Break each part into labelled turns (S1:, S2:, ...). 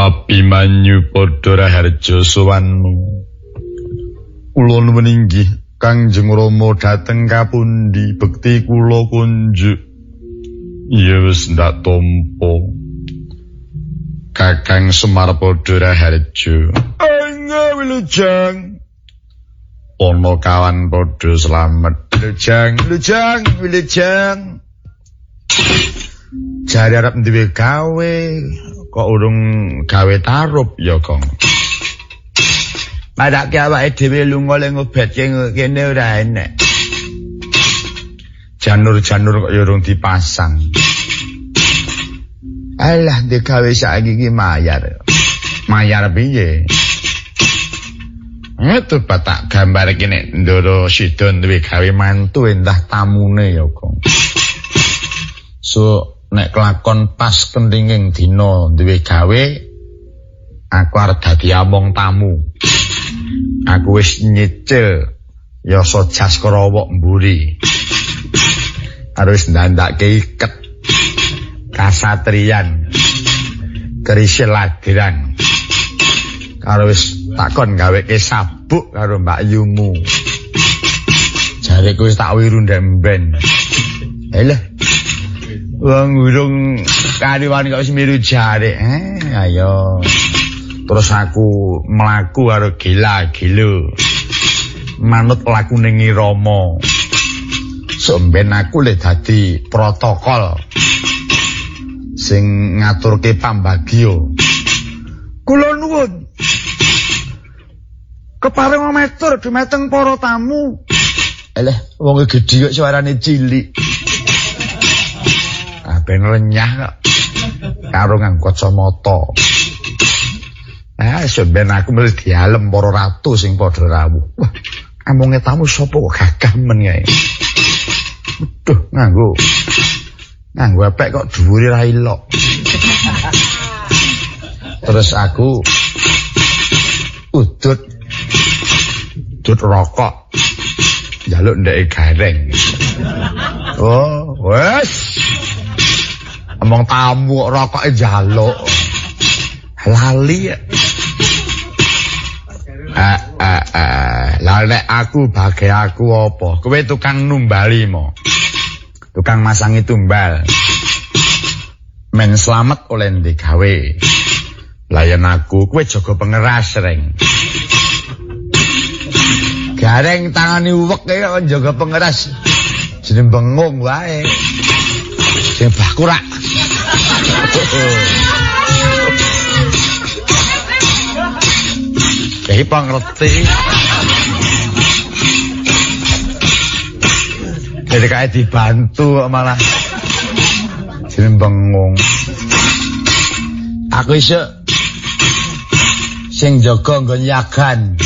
S1: Abimanyu padha raharja sowanmu. Kula nuwun inggih Kangjeng Rama dhateng kapundi bekti kula kunjuk. Ya wis ndak tampa. Kakang Semar padha raharja. Angga wilujeng. Ana kawan padha slamet. Wilujeng. Jare arep duwe gawe kok urung gawe tarup ya, Kong. Padake awake dhewe lunga le ngobetke kene ora enek. Janur-janur kok ya urung dipasang. Alah digawe saiki iki mayar. Mayar piye? Itu batak gambar iki nek ndoro sida duwe gawe mantu entah tamune ya, Kong. So nek kelakon pas kentinging dina duwe gawe aku arep dadi among tamu. Aku wis nyicil yasa jas krowok mburi. Harus ndandake iket kasatriyan kerisel lageran. Karo wis takon gaweke sabuk karo Mbak Yumu. Jareku wis tak wiru ndemben. Elah wong urung kariwan kok wis miru jare. Ayo. Terus aku mlaku karo gila-gilo. Manut lakune Nyi Rama. Somben aku le dadi protokol sing ngaturke pambagio. Kula nuwun. Kepareng meter dumateng para tamu. Eleh wong gedhi kok suarane cilik. Ben renyah kok karo nganggo kacamata. Sampeyan aku mesti dialem para ratu sing padha rawuh. Wah, amonge tamu sapa kok gagah men kae. Duh, nganggo apik kok dhuwure ra ilok. Terus aku udut rokok. Njaluk ndeke gareng. Oh, wes. Among tamu rokoke njaluk. Lali ya. Lah nek aku bagi aku apa? Kowe tukang numbali mo. Tukang masangi tumbal. Men slamet oleh digawe. Layan aku kowe jaga pengeras reng. Gareng tangane uwek kok jaga pengeras. Jeneng bengung wae. Sing bakurak. Kayak pangerti. Jadi kayak dibantu malah jeneng bengung. Aku iso sing jaga nggon yagan.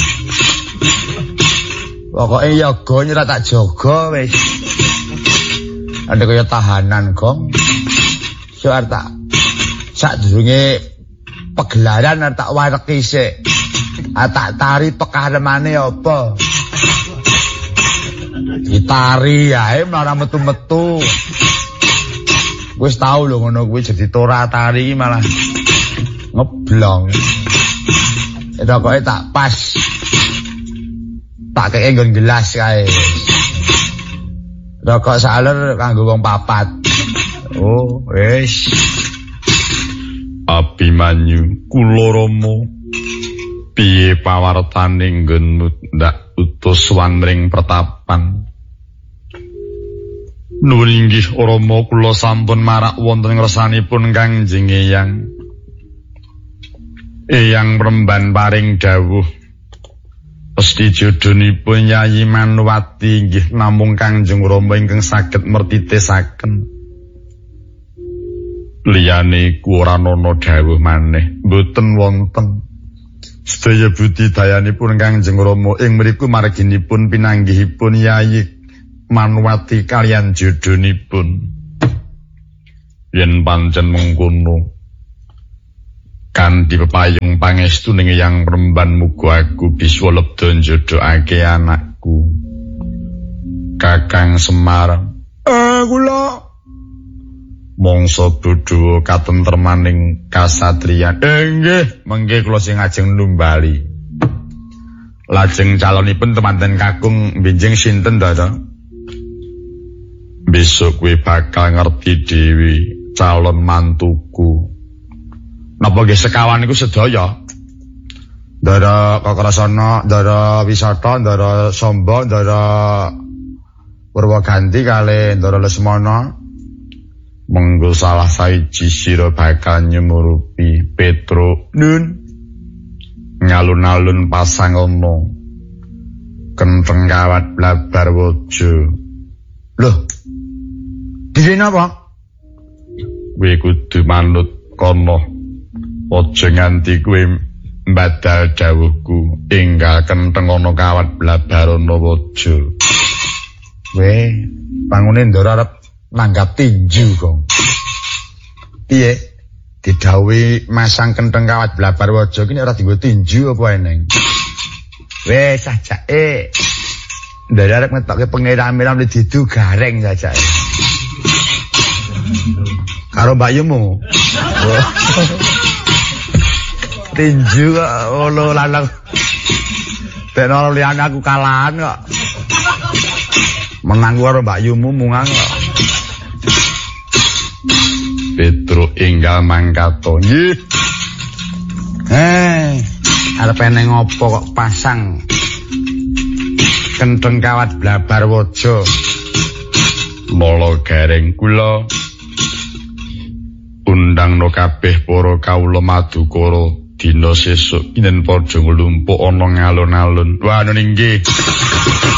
S1: Pokoke yaga ora tak jaga wis. Ada kaya tahanan, Gong. So arep sadurunge pegelaran arep tak wareki sik. Tak tari pekaremane apa? Ditari ae ora metu-metu. Wis tau lho ngono kuwi jadi tora tari malah ngeblong. Pokoke tak pas. Tak keke nggon gelas kae. Rokok saler kanggo wong papat. Oh, wis. Abimanyu kula Rama. Piye pawartane nggonmu ndak utus wanring pertapan. Nuwun inggih Rama kula sampun marak wonten ngersanipun Kangjeng Eyang. Eyang Premban paring dawuh. Pesti jodhonipun Yayi Manuwati inggih namung Kangjeng Rama ingkang saged mertitesaken. Liyane ku ora ana dawuh maneh, mboten wonten. Sedaya budidayanipun Kangjeng Rama ing mriku marginipun pinanggihipun Yayi Manuwati kaliyan jodhonipun. Yen pancen mengkono kanthi pepayung pangestu ning Eyang Premban muga aku bisa lebda njodhokake anakku. Kakang Semar. Kula mangsa budhuwa katentremaning kasatriyan. Nggih, mengke kula sing ajeng numbali. Lajeng calonipun temanten kakung benjing sinten ta? Besok kowe bakal ngerti dhewe calon mantuku. Napa nggih sekawan iku sedaya? Ndara Kakrasana, Ndara Wisata, Ndara Samba, Ndara Purwaganti kalih Ndara Lesmana. Mengko salah saiji sira bakal nyumurupi Petro Nun. Ngalun-alun pasangono. Kentheng kawat blabar waja. Loh. Dene napa? Kowe kudu manut kono. Aja nganti kowe mbadal dawuhku enggal kentheng ana kawat blabarana waja. Kowe pangune ndara arep nanggap tinju kok. Piye? Didhawuhi masang kentheng kawat blabar waja iki nek ora dienggo tinju apa eneng? Wes sajake. Ndara arep ngetokke pengiran-miran didu gareng sajake. Karo Mbak Yumu. Tinju kok olo lanang. Teknologi liyane aku kalahan kok. Menang karo Mbak Yumu mungang kok. Petro enggal mangkato. Nggih. Arep eneng apa kok pasang kentheng kawat blabar waja. Mula gareng kula undangno kabeh para kawula madukara dina sesuk inen padha nglumpuk ana ngalun-alun. Wah nggih.